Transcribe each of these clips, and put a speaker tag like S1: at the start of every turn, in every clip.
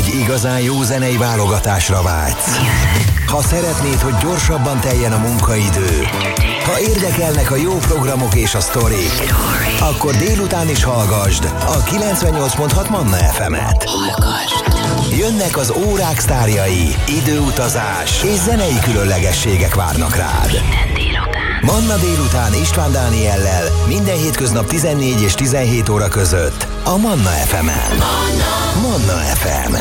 S1: egy igazán jó zenei válogatásra vágysz. Ha szeretnéd, hogy gyorsabban teljen a munkaidő, ha érdekelnek a jó programok és a sztorik, akkor délután is hallgasd a 98.6 Manna FM-et. Jönnek az órák sztárjai, időutazás és zenei különlegességek várnak rád. Manna délután István Dániellel minden hétköznap 14 és 17 óra között a Manna FM-en. Manna FM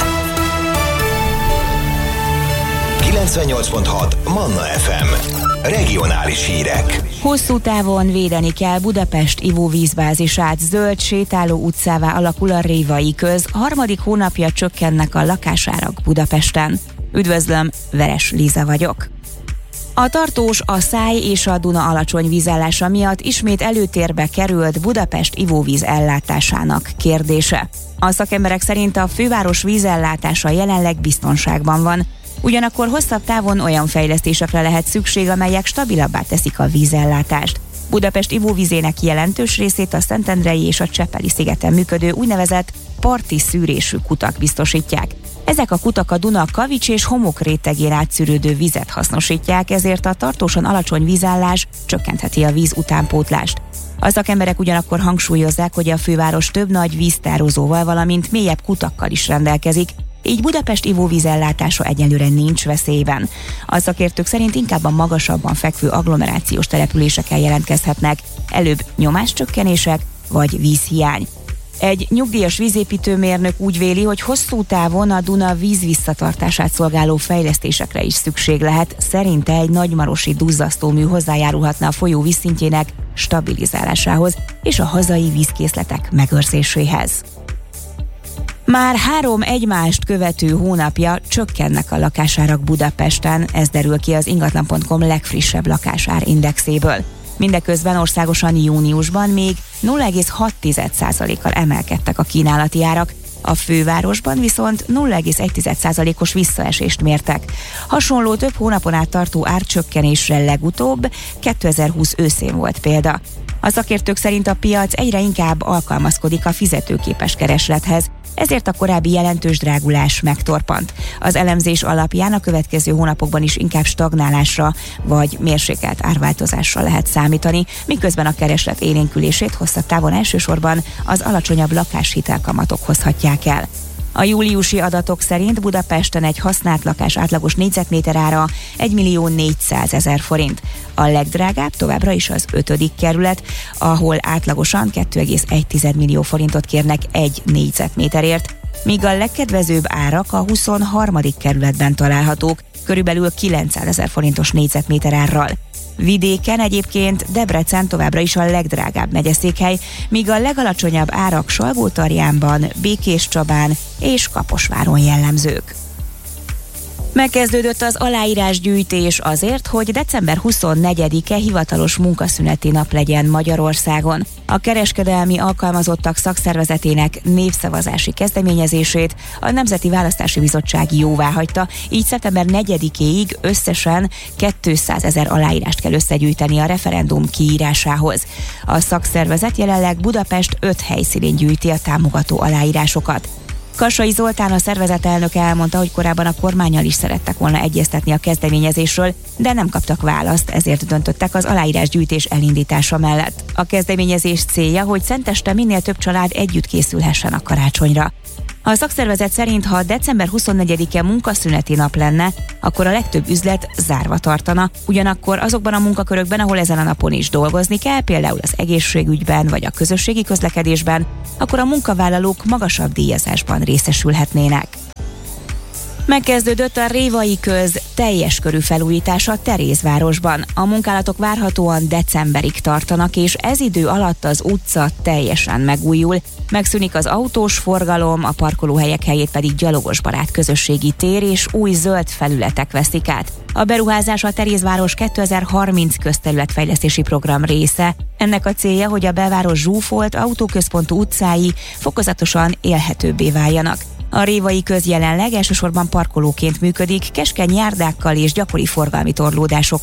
S1: 98.6 Manna FM. Regionális hírek.
S2: Hosszú távon védeni kell Budapest ivóvízbázisát. Zöld sétáló utcává alakul a Révai köz. Harmadik hónapja csökkennek a lakásárak Budapesten. Üdvözlöm, Veres Líza vagyok. A Tartós, a Száj és a Duna alacsony vízállása miatt ismét előtérbe került Budapest ivóvíz ellátásának kérdése. A szakemberek szerint a főváros vízellátása jelenleg biztonságban van, ugyanakkor hosszabb távon olyan fejlesztésekre lehet szükség, amelyek stabilabbá teszik a vízellátást. Budapest ivóvízének jelentős részét a Szentendrei és a Csepeli szigeten működő úgynevezett parti szűrésű kutak biztosítják. Ezek a kutak a Duna kavics és homok rétegén átszűrődő vizet hasznosítják, ezért a tartósan alacsony vízállás csökkentheti a víz utánpótlást. A szakemberek ugyanakkor hangsúlyozzák, hogy a főváros több nagy víztározóval, valamint mélyebb kutakkal is rendelkezik, így Budapest ivóvízellátása egyelőre nincs veszélyben. A szakértők szerint inkább a magasabban fekvő agglomerációs településeken jelentkezhetnek előbb nyomáscsökkenések vagy vízhiány. Egy nyugdíjas vízépítőmérnök úgy véli, hogy hosszú távon a Duna vízvisszatartását szolgáló fejlesztésekre is szükség lehet. Szerinte egy nagymarosi duzzasztómű hozzájárulhatna a folyó vízszintjének stabilizálásához és a hazai vízkészletek megőrzéséhez. Már 3 egymást követő hónapja csökkennek a lakásárak Budapesten, ez derül ki az ingatlan.com legfrissebb lakásárindexéből. Mindeközben országosan júniusban még 0,6%-kal emelkedtek a kínálati árak, a fővárosban viszont 0,1%-os visszaesést mértek. Hasonló több hónapon át tartó árcsökkenésre legutóbb 2020 őszén volt példa. A szakértők szerint a piac egyre inkább alkalmazkodik a fizetőképes kereslethez, ezért a korábbi jelentős drágulás megtorpant. Az elemzés alapján a következő hónapokban is inkább stagnálásra vagy mérsékelt árváltozásra lehet számítani, miközben a kereslet élénkülését hosszabb távon elsősorban az alacsonyabb lakáshitelkamatok hozhatják el. A júliusi adatok szerint Budapesten egy használt lakás átlagos négyzetméter ára 1.400.000 forint. A legdrágább továbbra is az 5. kerület, ahol átlagosan 2,1 millió forintot kérnek egy négyzetméterért, míg a legkedvezőbb árak a 23. kerületben találhatók, körülbelül 900.000 forintos négyzetméter árral. Vidéken egyébként Debrecen továbbra is a legdrágább megyeszékhely, míg a legalacsonyabb árak Salgótarjánban, Békéscsabán és Kaposváron jellemzők. Megkezdődött az aláírásgyűjtés azért, hogy december 24-e hivatalos munkaszüneti nap legyen Magyarországon. A kereskedelmi alkalmazottak szakszervezetének névszavazási kezdeményezését a Nemzeti Választási Bizottság jóváhagyta, így szeptember 4-éig összesen 200.000 aláírást kell összegyűjteni a referendum kiírásához. A szakszervezet jelenleg Budapest 5 helyszínén gyűjti a támogató aláírásokat. Kassai Zoltán, a szervezet elnöke elmondta, hogy korábban a kormánnyal is szerettek volna egyeztetni a kezdeményezésről, de nem kaptak választ, ezért döntöttek az aláírásgyűjtés elindítása mellett. A kezdeményezés célja, hogy szenteste minél több család együtt készülhessen a karácsonyra. A szakszervezet szerint, ha december 24-e munkaszüneti nap lenne, akkor a legtöbb üzlet zárva tartana. Ugyanakkor azokban a munkakörökben, ahol ezen a napon is dolgozni kell, például az egészségügyben vagy a közösségi közlekedésben, akkor a munkavállalók magasabb díjazásban részesülhetnének. Megkezdődött a Révai köz teljes körű felújítása Terézvárosban. A munkálatok várhatóan decemberig tartanak, és ez idő alatt az utca teljesen megújul. Megszűnik az autós forgalom, a parkolóhelyek helyét pedig gyalogosbarát közösségi tér és új zöld felületek veszik át. A beruházás a Terézváros 2030 közterületfejlesztési program része. Ennek a célja, hogy a belváros zsúfolt, autóközpontú utcái fokozatosan élhetőbbé váljanak. A Révai köz jelenleg elsősorban parkolóként működik, keskeny járdákkal és gyakori forgalmi torlódásokkal.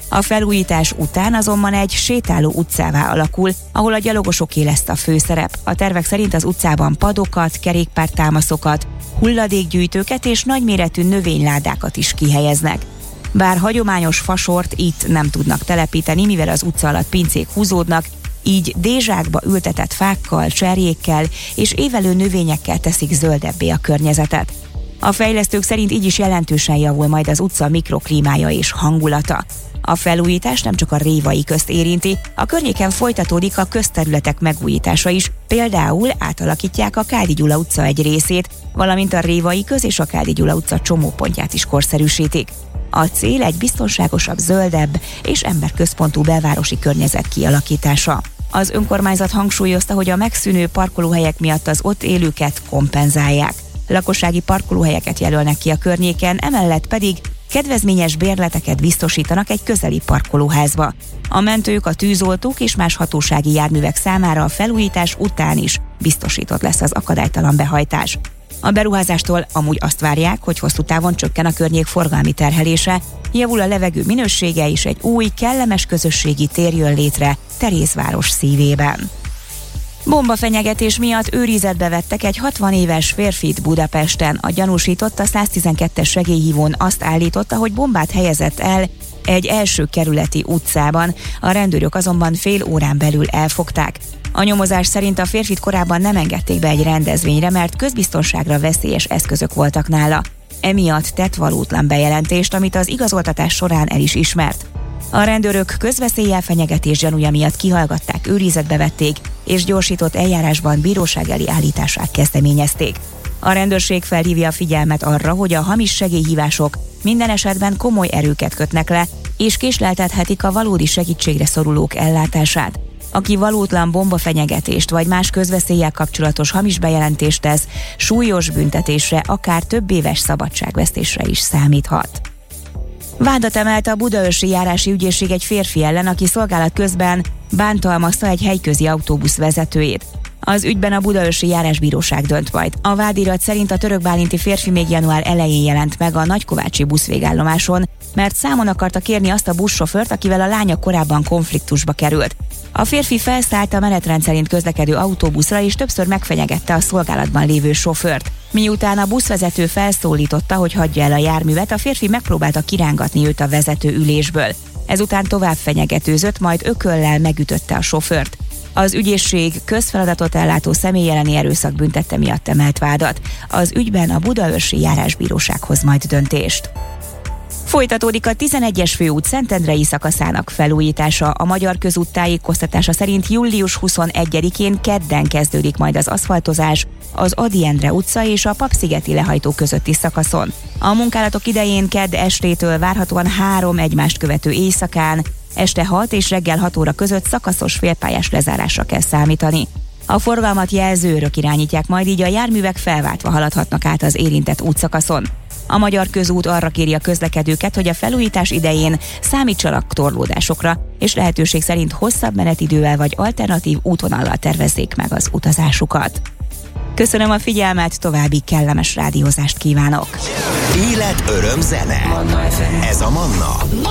S2: A felújítás után azonban egy sétáló utcává alakul, ahol a gyalogosoké lesz a főszerep. A tervek szerint az utcában padokat, kerékpártámaszokat, hulladékgyűjtőket és nagyméretű növényládákat is kihelyeznek. Bár hagyományos fasort itt nem tudnak telepíteni, mivel az utca alatt pincék húzódnak, így dézsákba ültetett fákkal, cserjékkel és évelő növényekkel teszik zöldebbé a környezetet. A fejlesztők szerint így is jelentősen javul majd az utca mikroklímája és hangulata. A felújítás nem csak a Révai közt érinti, a környéken folytatódik a közterületek megújítása is, például átalakítják a Kádi Gyula utca egy részét, valamint a Révai köz és a Kádi Gyula utca csomópontját is korszerűsítik. A cél egy biztonságosabb, zöldebb és emberközpontú belvárosi környezet kialakítása. Az önkormányzat hangsúlyozta, hogy a megszűnő parkolóhelyek miatt az ott élőket kompenzálják. Lakossági parkolóhelyeket jelölnek ki a környéken, emellett pedig kedvezményes bérleteket biztosítanak egy közeli parkolóházba. A mentők, a tűzoltók és más hatósági járművek számára a felújítás után is biztosított lesz az akadálytalan behajtás. A beruházástól amúgy azt várják, hogy hosszú távon csökken a környék forgalmi terhelése, javul a levegő minősége és egy új, kellemes közösségi tér jön létre Terézváros szívében. Bombafenyegetés miatt őrizetbe vettek egy 60 éves férfit Budapesten. A gyanúsított a 112-es segélyhívón azt állította, hogy bombát helyezett el egy első kerületi utcában. A rendőrök azonban fél órán belül elfogták. A nyomozás szerint a férfit korábban nem engedték be egy rendezvényre, mert közbiztonságra veszélyes eszközök voltak nála. Emiatt tett valótlan bejelentést, amit az igazoltatás során el is ismert. A rendőrök közveszéllyel fenyegetés gyanúja miatt kihallgatták, őrizetbe vették, és gyorsított eljárásban bíróság elé állítását kezdeményezték. A rendőrség felhívja a figyelmet arra, hogy a hamis segélyhívások minden esetben komoly erőket kötnek le, és késleltethetik a valódi segítségre szorulók ellátását. Aki valótlan bombafenyegetést vagy más közveszéllyel kapcsolatos hamis bejelentést tesz, súlyos büntetésre, akár több éves szabadságvesztésre is számíthat. Vádat emelt a Budaörsi járási ügyészség egy férfi ellen, aki szolgálat közben bántalmazta egy helyközi autóbusz vezetőjét. Az ügyben a Budaörsi járásbíróság dönt majd. A vádirat szerint a törökbálinti férfi még január elején jelent meg a nagykovácsi buszvégállomáson, mert számon akarta kérni azt a buszsofőrt, akivel a lánya korábban konfliktusba került. A férfi felszállt a menetrend szerint közlekedő autóbuszra és többször megfenyegette a szolgálatban lévő sofőrt. Miután a buszvezető felszólította, hogy hagyja el a járművet, a férfi megpróbálta kirángatni őt a vezető ülésből. Ezután tovább fenyegetőzött, majd ököllel megütötte a sofőrt. Az ügyészség közfeladatot ellátó személy elleni erőszak büntette miatt emelt vádat. Az ügyben a Budaörsi járásbíróság hoz majd döntést. Folytatódik a 11-es főút Szentendrei szakaszának felújítása. A Magyar Közút tájékoztatása szerint július 21-én kedden kezdődik majd az aszfaltozás az Ady Endre utca és a Papszigeti lehajtó közötti szakaszon. A munkálatok idején kedd estétől várhatóan 3 egymást követő éjszakán, este 6 és reggel 6 óra között szakaszos félpályás lezárásra kell számítani. A forgalmat jelzőrök irányítják, majd így a járművek felváltva haladhatnak át az érintett útszakaszon. A Magyar Közút arra kéri a közlekedőket, hogy a felújítás idején számítsanak torlódásokra, és lehetőség szerint hosszabb menetidővel vagy alternatív útvonallal tervezzék meg az utazásukat. Köszönöm a figyelmet, további kellemes rádiózást kívánok!
S1: Élet, öröm, zene. Ez a Manna.